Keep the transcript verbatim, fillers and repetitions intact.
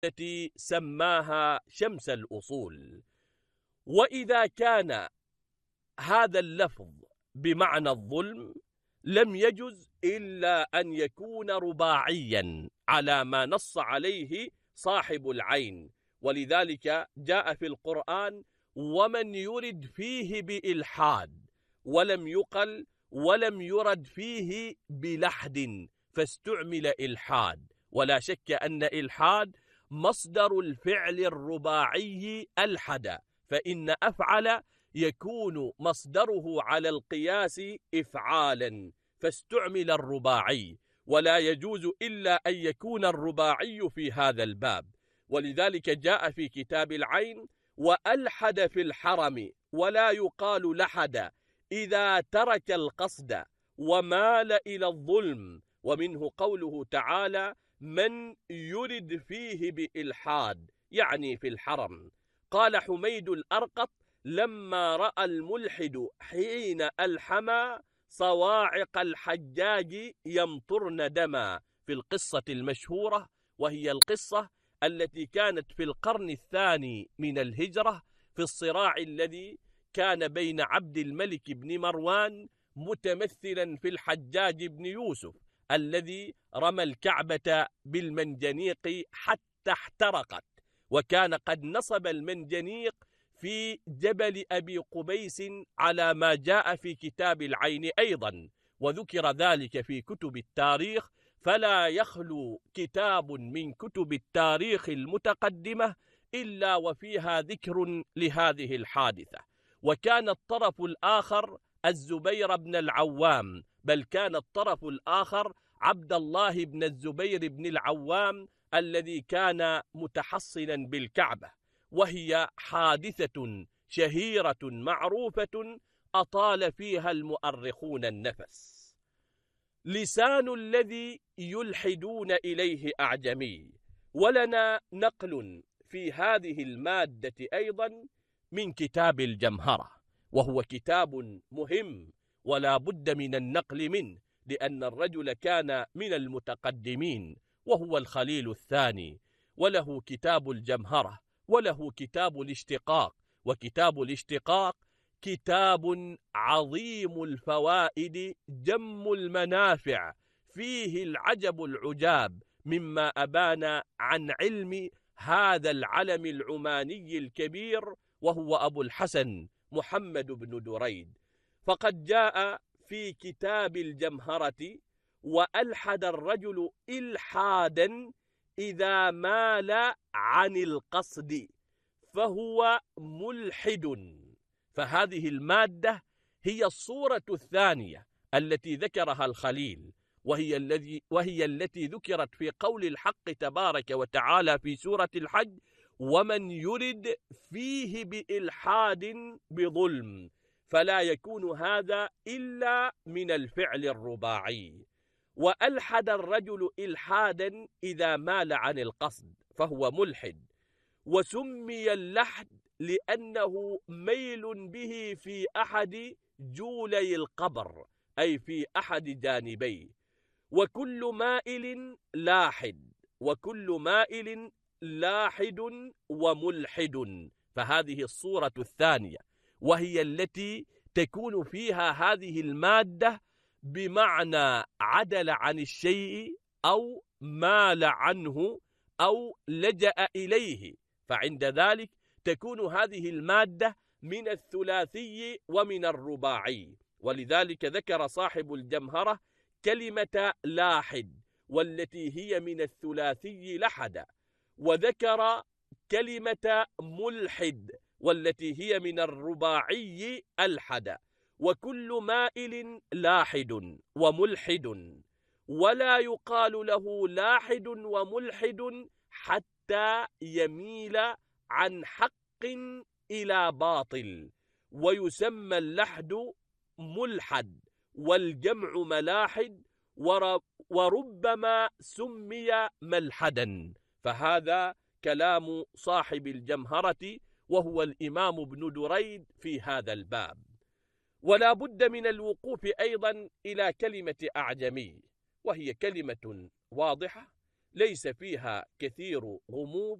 التي سماها شمس الأصول. وإذا كان هذا اللفظ بمعنى الظلم لم يجز إلا أن يكون رباعيا على ما نص عليه صاحب العين، ولذلك جاء في القرآن ومن يرد فيه بإلحاد، ولم يقل ولم يرد فيه بلحد فاستعمل إلحاد. ولا شك أن إلحاد مصدر الفعل الرباعي ألحد، فإن أفعل يكون مصدره على القياس إفعالا فاستعمل الرباعي، ولا يجوز إلا أن يكون الرباعي في هذا الباب. ولذلك جاء في كتاب العين وألحد في الحرم، ولا يقال لحد إذا ترك القصد ومال إلى الظلم. ومنه قوله تعالى من يرد فيه بإلحاد، يعني في الحرم. قال حميد الأرقط لما رأى الملحد حين ألحما صواعق الحجاج يمطرن دما، في القصة المشهورة، وهي القصة التي كانت في القرن الثاني من الهجرة في الصراع الذي كان بين عبد الملك بن مروان متمثلا في الحجاج بن يوسف الذي رمى الكعبة بالمنجنيق حتى احترقت، وكان قد نصب المنجنيق في جبل أبي قبيس على ما جاء في كتاب العين أيضا، وذكر ذلك في كتب التاريخ. فلا يخلو كتاب من كتب التاريخ المتقدمة إلا وفيها ذكر لهذه الحادثة. وكان الطرف الآخر الزبير بن العوام، بل كان الطرف الآخر عبد الله بن الزبير بن العوام الذي كان متحصنا بالكعبة، وهي حادثة شهيرة معروفة أطال فيها المؤرخون النفس. لسان الذي يلحدون إليه أعجمي. ولنا نقل في هذه المادة أيضا من كتاب الجمهرة، وهو كتاب مهم ولا بد من النقل منه، لأن الرجل كان من المتقدمين وهو الخليل الثاني، وله كتاب الجمهرة وله كتاب الاشتقاق. وكتاب الاشتقاق كتاب عظيم الفوائد جم المنافع، فيه العجب العجاب مما أبان عن علم هذا العلم العماني الكبير، وهو أبو الحسن محمد بن دريد. فقد جاء في كتاب الجمهرة وألحد الرجل إلحادا إذا مال عن القصد فهو ملحد. فهذه المادة هي الصورة الثانية التي ذكرها الخليل، وهي, الذي وهي التي ذكرت في قول الحق تبارك وتعالى في سورة الحج ومن يرد فيه بإلحاد بظلم، فلا يكون هذا إلا من الفعل الرباعي. وألحد الرجل إلحادا إذا مال عن القصد فهو ملحد. وسمي اللحد لأنه ميل به في أحد جولي القبر، أي في أحد جانبيه. وكل مائل لاحد، وكل مائل لاحد وملحد. فهذه الصورة الثانية، وهي التي تكون فيها هذه المادة بمعنى عدل عن الشيء أو مال عنه أو لجأ إليه، فعند ذلك تكون هذه المادة من الثلاثي ومن الرباعي. ولذلك ذكر صاحب الجمهرة كلمة لاحد والتي هي من الثلاثي لحد، وذكر كلمة ملحد والتي هي من الرباعي ألحد. وكل مائل لاحد وملحد، ولا يقال له لاحد وملحد حتى يميل عن حق إلى باطل، ويسمى اللحد ملحد والجمع ملاحد، وربما سمي ملحدا. فهذا كلام صاحب الجمهرة وهو الإمام ابن دريد في هذا الباب. ولا بد من الوقوف أيضا إلى كلمة أعجمي، وهي كلمة واضحة ليس فيها كثير غموض